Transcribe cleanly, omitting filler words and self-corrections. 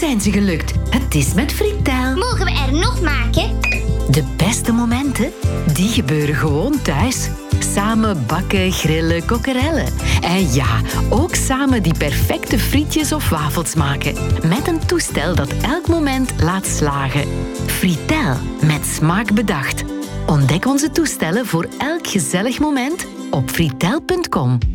zijn ze gelukt. Het is met Fritel. Mogen we er nog maken? De beste momenten, die gebeuren gewoon thuis. Samen bakken, grillen, kokkerellen. En ja, ook samen die perfecte frietjes of wafels maken. Met een toestel dat elk moment laat slagen. Fritel, met smaak bedacht. Ontdek onze toestellen voor elk gezellig moment op fritel.com.